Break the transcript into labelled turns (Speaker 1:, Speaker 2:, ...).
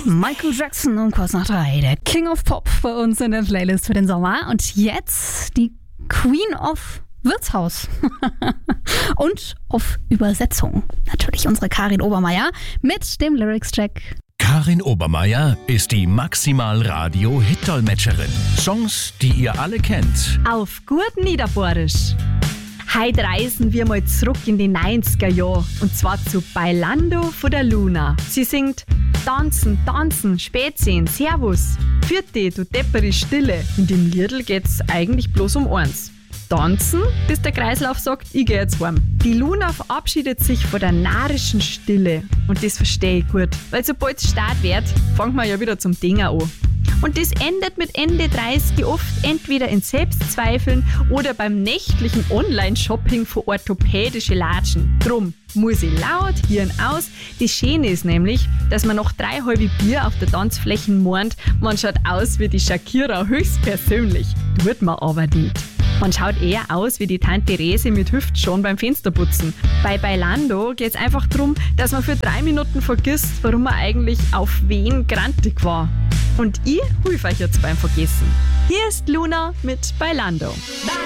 Speaker 1: Michael Jackson um kurz nach 3, der King of Pop bei uns in der Playlist für den Sommer. Und jetzt die Queen of Wirtshaus und auf Übersetzung. Natürlich unsere Karin Obermeier mit dem Lyrics-Check.
Speaker 2: Karin Obermeier ist die Maximal-Radio-Hit-Dolmetscherin. Songs, die ihr alle kennt.
Speaker 3: Auf gut Niederbohrisch. Heute reisen wir mal zurück in die 90er Jahre und zwar zu Bailando von der Luna. Sie singt Tanzen, tanzen, Spätsehen, Servus. Vierte, du deppere Stille. In dem Liedl geht's eigentlich bloß um eins. Tanzen, bis der Kreislauf sagt, ich geh jetzt heim. Die Luna verabschiedet sich von der narrischen Stille. Und das verstehe ich gut, weil sobald es Start wird, fangen wir ja wieder zum Dinger an. Und das endet mit Ende 30 oft entweder in Selbstzweifeln oder beim nächtlichen Online-Shopping für orthopädische Latschen. Drum muss ich laut, Hirn aus. Das Schöne ist nämlich, dass man nach 3 halbe Bier auf der Tanzfläche meint, man schaut aus wie die Shakira höchstpersönlich. Tut man aber nicht. Man schaut eher aus wie die Tante Therese mit Hüftschon beim Fensterputzen. Bei Bailando geht es einfach darum, dass man für 3 Minuten vergisst, warum man eigentlich auf wen grantig war. Und ich helfe euch jetzt beim Vergessen. Hier ist Luna mit Bailando.
Speaker 4: Bye.